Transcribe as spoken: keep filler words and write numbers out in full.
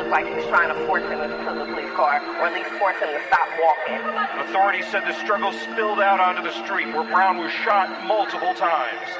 looked like he was trying to force him into the police car, or at least force him to stop walking. Authorities said the struggle spilled out onto the street where Brown was shot multiple times.